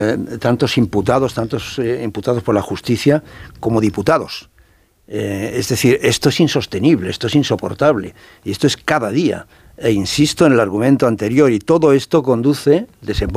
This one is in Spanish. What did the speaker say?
tantos imputados por la justicia como diputados. Es decir, esto es insostenible, esto es insoportable, y esto es cada día. E insisto en el argumento anterior, y todo esto desemboca